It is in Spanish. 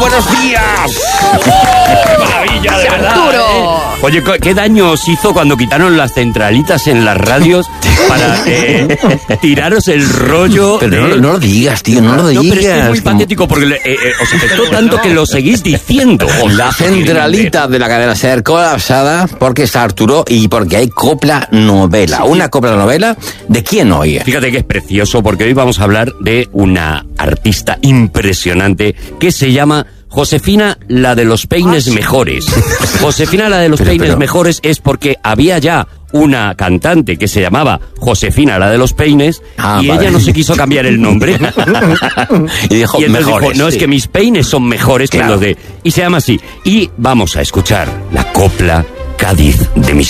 buenos días. ¡Qué maravilla, de verdad! Arturo. Oye, ¿qué daño os hizo cuando quitaron las centralitas en las radios para tiraros el rollo? Pero no lo digas, tío, no lo digas. No, pero es que es muy patético porque os afectó tanto que lo seguís diciendo. La centralita de la cadena SER colapsada porque está Arturo y porque hay copla novela. Una copla novela, ¿de quién hoy? Fíjate que es precioso porque hoy vamos a hablar de una artista impresionante que se llama Josefina, la de los peines mejores. Josefina, la de los peines mejores es porque había ya una cantante que se llamaba Josefina, la de los peines, y ella no se quiso cambiar el nombre. Y dijo, entonces mejores, dijo, no, es que mis peines son mejores que los de... Y se llama así. Y vamos a escuchar la copla Cádiz de mis